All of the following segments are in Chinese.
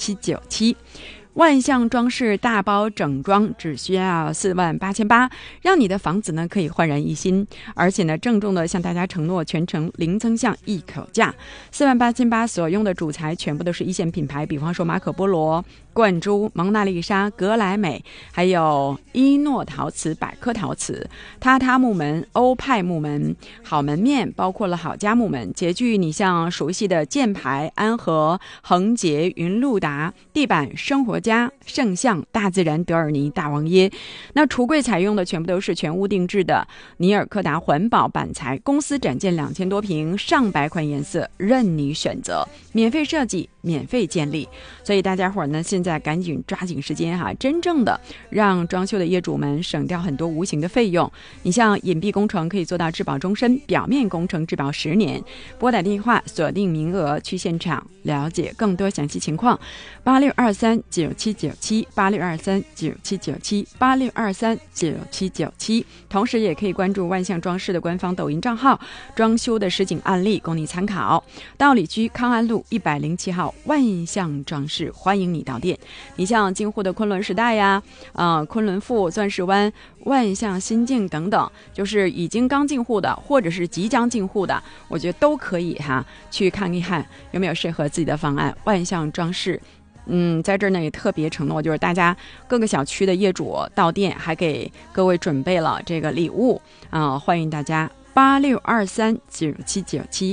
9797。万象装饰大包整装只需要48800，让你的房子呢可以焕然一新，而且呢郑重的向大家承诺全程零增项一口价。48800所用的主材全部都是一线品牌，比方说马可波罗、冠珠、蒙娜丽莎、格莱美，还有伊诺陶瓷、百科陶瓷、榻榻木门、欧派木门、好门面，包括了好家木门，洁具你像熟悉的箭牌、安和、恒洁、云路达，地板生活家、圣象、大自然、德尔尼、大王耶。那橱柜采用的全部都是全屋定制的尼尔柯达环保板材，公司展件2000多平，上百款颜色任你选择，免费设计，免费建立。所以大家伙呢现在赶紧抓紧时间哈，真正的让装修的业主们省掉很多无形的费用。你像隐蔽工程可以做到质保终身，表面工程质保10年。拨打电话锁定名额，去现场了解更多详细情况。86239797 86239797 86239797。同时也可以关注万象装饰的官方抖音账号，装修的实景案例供你参考。道理居康安路107号万象装饰，欢迎你到店。你像京沪的昆仑时代呀，昆仑富、钻石湾、万象新境等等，就是已经刚进户的或者是即将进户的，我觉得都可以去看一看有没有适合自己的方案。万象装饰在这儿呢也特别承诺，就是大家各个小区的业主到店还给各位准备了这个礼物欢迎大家86239797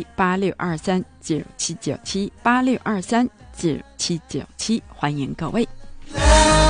86239797 86239797，欢迎各位。